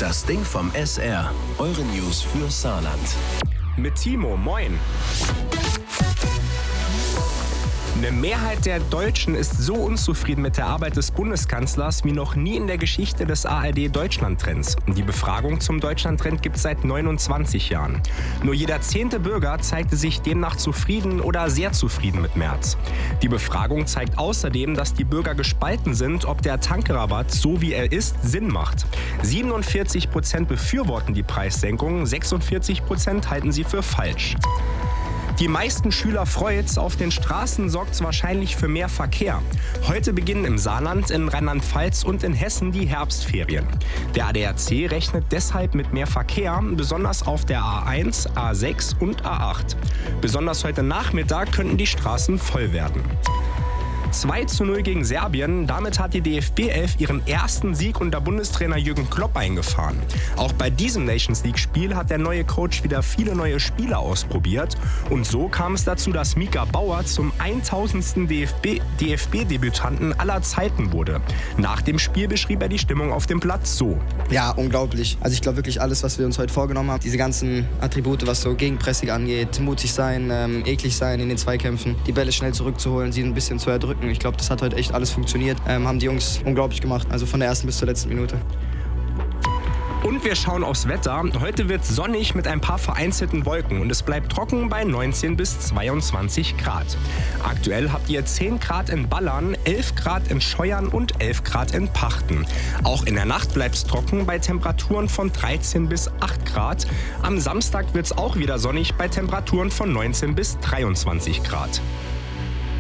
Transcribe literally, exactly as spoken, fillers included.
Das Ding vom S R. Eure News für Saarland. Mit Timo, moin. Eine Mehrheit der Deutschen ist so unzufrieden mit der Arbeit des Bundeskanzlers wie noch nie in der Geschichte des A R D-Deutschland-Trends. Die Befragung zum Deutschland-Trend gibt es seit neunundzwanzig Jahren. Nur jeder zehnte Bürger zeigte sich demnach zufrieden oder sehr zufrieden mit Merz. Die Befragung zeigt außerdem, dass die Bürger gespalten sind, ob der Tankrabatt, so wie er ist, Sinn macht. siebenundvierzig Prozent befürworten die Preissenkung, sechsundvierzig Prozent halten sie für falsch. Die meisten Schüler freut's, auf den Straßen sorgt's wahrscheinlich für mehr Verkehr. Heute beginnen im Saarland, in Rheinland-Pfalz und in Hessen die Herbstferien. Der A D A C rechnet deshalb mit mehr Verkehr, besonders auf der A eins, A sechs und A acht. Besonders heute Nachmittag könnten die Straßen voll werden. zwei zu null gegen Serbien. Damit hat die D F B elf ihren ersten Sieg unter Bundestrainer Jürgen Klopp eingefahren. Auch bei diesem Nations League-Spiel hat der neue Coach wieder viele neue Spieler ausprobiert. Und so kam es dazu, dass Mika Bauer zum tausendsten D F B-Debütanten aller Zeiten wurde. Nach dem Spiel beschrieb er die Stimmung auf dem Platz so. Ja, unglaublich. Also ich glaube wirklich alles, was wir uns heute vorgenommen haben, diese ganzen Attribute, was so Gegenpressing angeht, mutig sein, ähm, eklig sein in den Zweikämpfen, die Bälle schnell zurückzuholen, sie ein bisschen zu erdrücken. Ich glaube, das hat heute echt alles funktioniert. Ähm, haben die Jungs unglaublich gemacht, also von der ersten bis zur letzten Minute. Und wir schauen aufs Wetter. Heute wird sonnig mit ein paar vereinzelten Wolken und es bleibt trocken bei neunzehn bis zweiundzwanzig Grad. Aktuell habt ihr zehn Grad in Ballern, elf Grad in Scheuern und elf Grad in Pachten. Auch in der Nacht bleibt es trocken bei Temperaturen von dreizehn bis acht Grad. Am Samstag wird es auch wieder sonnig bei Temperaturen von neunzehn bis dreiundzwanzig Grad.